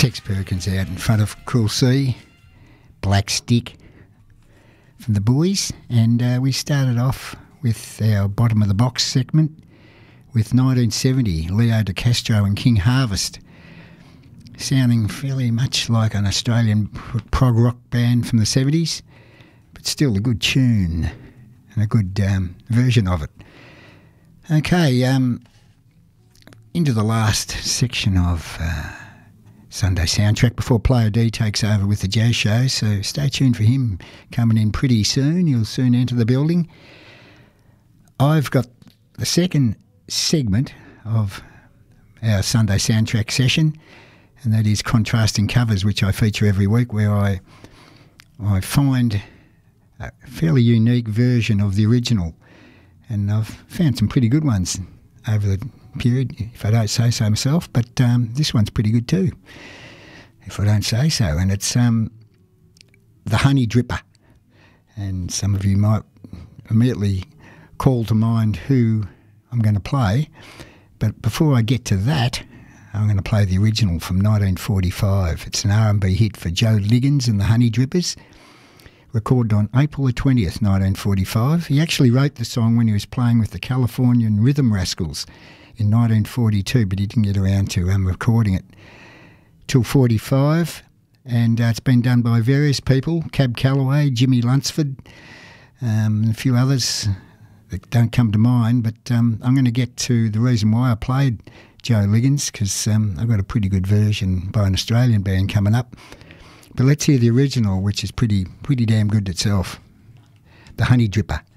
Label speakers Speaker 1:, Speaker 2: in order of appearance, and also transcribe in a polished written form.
Speaker 1: Tex Perkins out in front of Cruel Sea, Black Stick from the Boys, and we started off with our bottom of the box segment with 1970, Leo De Castro and King Harvest, sounding fairly much like an Australian prog rock band from the 70s, but still a good tune and a good version of it. Okay, into the last section of Sunday Soundtrack before Player D takes over with the Jazz Show, so stay tuned for him coming in pretty soon. He'll soon enter the building. I've got the second segment of our Sunday Soundtrack session, and that is Contrasting Covers, which I feature every week, where I find a fairly unique version of the original, and I've found some pretty good ones over the period, if I don't say so myself, but this one's pretty good too, if I don't say so, and it's The Honey Dripper, and some of you might immediately call to mind who I'm going to play, but before I get to that, I'm going to play the original from 1945. It's an R&B hit for Joe Liggins and the Honey Drippers, recorded on April the 20th, 1945. He actually wrote the song when he was playing with the Californian Rhythm Rascals in 1942, but he didn't get around to recording it till 45, and it's been done by various people, Cab Calloway, Jimmy Lunsford, a few others that don't come to mind, but I'm going to get to the reason why I played Joe Liggins, because I've got a pretty good version by an Australian band coming up. But let's hear the original, which is pretty damn good itself. The Honey Dripper.